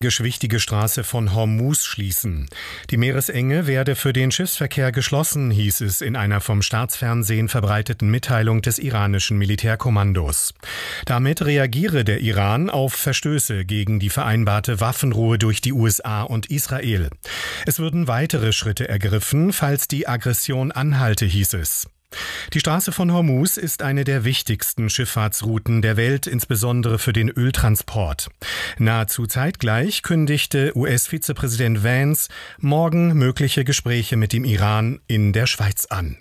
Wichtige Straße von Hormuz schließen. Die Meeresenge werde für den Schiffsverkehr geschlossen, hieß es in einer vom Staatsfernsehen verbreiteten Mitteilung des iranischen Militärkommandos. Damit reagiere der Iran auf Verstöße gegen die vereinbarte Waffenruhe durch die USA und Israel. Es würden weitere Schritte ergriffen, falls die Aggression anhalte, hieß es. Die Straße von Hormuz ist eine der wichtigsten Schifffahrtsrouten der Welt, insbesondere für den Öltransport. Nahezu zeitgleich kündigte US-Vizepräsident Vance morgen mögliche Gespräche mit dem Iran in der Schweiz an.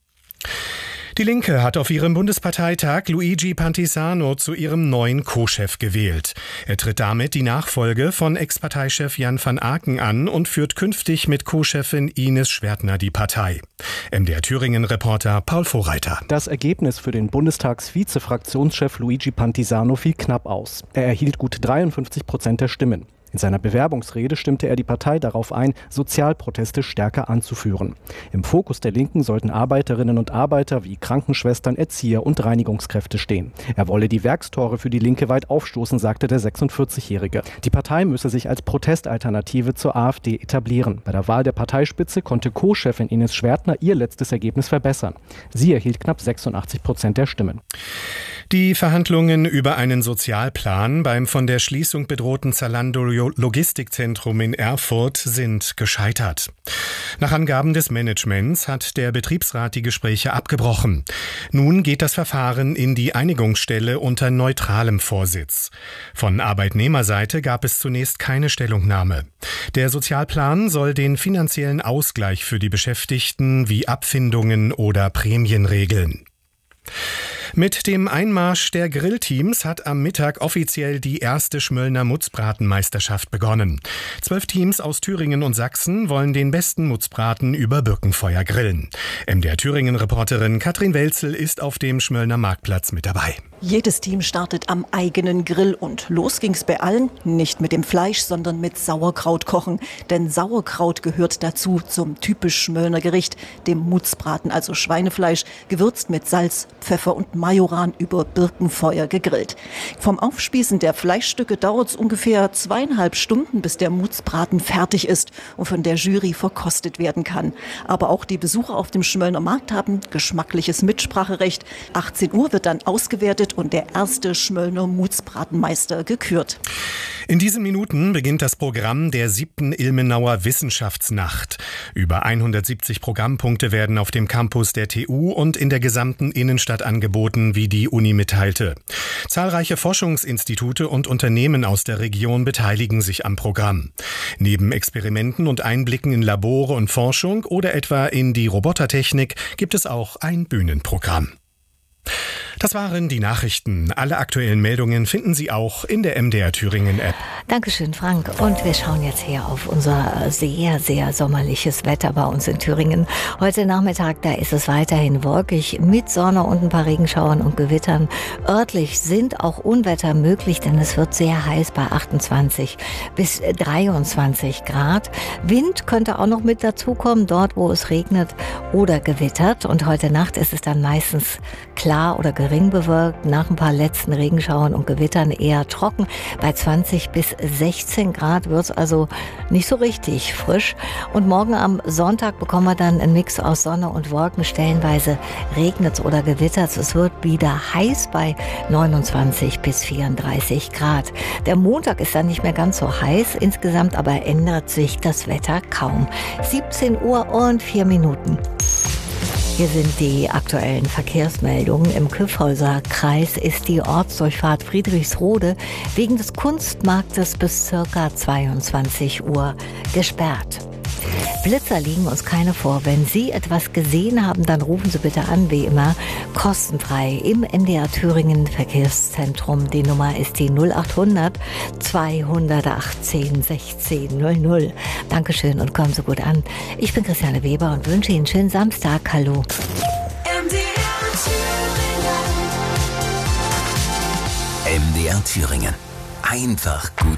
Die Linke hat auf ihrem Bundesparteitag Luigi Pantisano zu ihrem neuen Co-Chef gewählt. Er tritt damit die Nachfolge von Ex-Parteichef Jan van Aken an und führt künftig mit Co-Chefin Ines Schwertner die Partei. MDR Thüringen-Reporter Paul Vorreiter. Das Ergebnis für den Bundestags-Vize-Fraktionschef Luigi Pantisano fiel knapp aus. Er erhielt gut 53% der Stimmen. In seiner Bewerbungsrede stimmte er die Partei darauf ein, Sozialproteste stärker anzuführen. Im Fokus der Linken sollten Arbeiterinnen und Arbeiter wie Krankenschwestern, Erzieher und Reinigungskräfte stehen. Er wolle die Werkstore für die Linke weit aufstoßen, sagte der 46-Jährige. Die Partei müsse sich als Protestalternative zur AfD etablieren. Bei der Wahl der Parteispitze konnte Co-Chefin Ines Schwertner ihr letztes Ergebnis verbessern. Sie erhielt knapp 86% der Stimmen. Die Verhandlungen über einen Sozialplan beim von der Schließung bedrohten Zalando-Logistikzentrum in Erfurt sind gescheitert. Nach Angaben des Managements hat der Betriebsrat die Gespräche abgebrochen. Nun geht das Verfahren in die Einigungsstelle unter neutralem Vorsitz. Von Arbeitnehmerseite gab es zunächst keine Stellungnahme. Der Sozialplan soll den finanziellen Ausgleich für die Beschäftigten wie Abfindungen oder Prämien regeln. Mit dem Einmarsch der Grillteams hat am Mittag offiziell die erste Schmöllner Mutzbratenmeisterschaft begonnen. 12 Teams aus Thüringen und Sachsen wollen den besten Mutzbraten über Birkenfeuer grillen. MDR Thüringen-Reporterin Katrin Welzel ist auf dem Schmöllner Marktplatz mit dabei. Jedes Team startet am eigenen Grill und los ging's bei allen, nicht mit dem Fleisch, sondern mit Sauerkraut kochen. Denn Sauerkraut gehört dazu zum typisch Schmöllner Gericht, dem Mutzbraten, also Schweinefleisch, gewürzt mit Salz, Pfeffer und Majoran über Birkenfeuer gegrillt. Vom Aufspießen der Fleischstücke dauert es ungefähr 2,5 Stunden, bis der Mutzbraten fertig ist und von der Jury verkostet werden kann. Aber auch die Besucher auf dem Schmöllner Markt haben geschmackliches Mitspracherecht. 18 Uhr wird dann ausgewertet und der erste Schmöllner Mutzbratenmeister gekürt. In diesen Minuten beginnt das Programm der 7. Ilmenauer Wissenschaftsnacht. Über 170 Programmpunkte werden auf dem Campus der TU und in der gesamten Innenstadt angeboten, wie die Uni mitteilte. Zahlreiche Forschungsinstitute und Unternehmen aus der Region beteiligen sich am Programm. Neben Experimenten und Einblicken in Labore und Forschung oder etwa in die Robotertechnik gibt es auch ein Bühnenprogramm. Das waren die Nachrichten. Alle aktuellen Meldungen finden Sie auch in der MDR Thüringen App. Dankeschön, Frank. Und wir schauen jetzt hier auf unser sehr, sehr sommerliches Wetter bei uns in Thüringen. Heute Nachmittag, da ist es weiterhin wolkig mit Sonne und ein paar Regenschauern und Gewittern. Örtlich sind auch Unwetter möglich, denn es wird sehr heiß bei 28 bis 23 Grad. Wind könnte auch noch mit dazukommen, dort wo es regnet oder gewittert. Und heute Nacht ist es dann meistens klar oder gering bewölkt, nach ein paar letzten Regenschauern und Gewittern eher trocken. Bei 20 bis 16 Grad wird es also nicht so richtig frisch. Und morgen am Sonntag bekommen wir dann einen Mix aus Sonne und Wolken. Stellenweise regnet es oder gewittert. Es wird wieder heiß bei 29 bis 34 Grad. Der Montag ist dann nicht mehr ganz so heiß. Insgesamt aber ändert sich das Wetter kaum. 17 Uhr und 4 Minuten. Hier sind die aktuellen Verkehrsmeldungen. Im Kyffhäuser Kreis ist die Ortsdurchfahrt Friedrichsrode wegen des Kunstmarktes bis ca. 22 Uhr gesperrt. Blitzer liegen uns keine vor. Wenn Sie etwas gesehen haben, dann rufen Sie bitte an, wie immer, kostenfrei im MDR Thüringen Verkehrszentrum. Die Nummer ist die 0800 218 16 00. Dankeschön und kommen Sie gut an. Ich bin Christiane Weber und wünsche Ihnen einen schönen Samstag. Hallo. MDR Thüringen. Einfach gut.